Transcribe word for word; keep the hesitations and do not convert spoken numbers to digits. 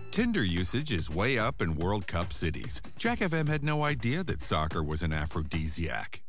Tinder usage is way up in World Cup cities. Jack F M had no idea that soccer was an aphrodisiac.